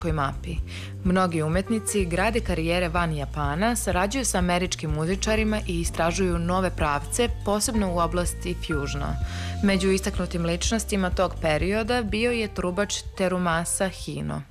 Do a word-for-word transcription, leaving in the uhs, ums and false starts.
mapi. Mnogi umetnici grade karijere van Japana, sarađuju sa američkim muzičarima i istražuju nove pravce, posebno u oblasti fusiona. Među istaknutim ličnostima tog perioda bio je trubač Terumasa Hino.